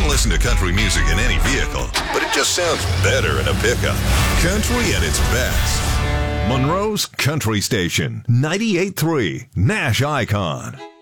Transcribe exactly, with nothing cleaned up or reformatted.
can listen to country music in any vehicle, but it just sounds better in a pickup. Country at its best. Monroe's Country Station, ninety-eight point three Nash Icon.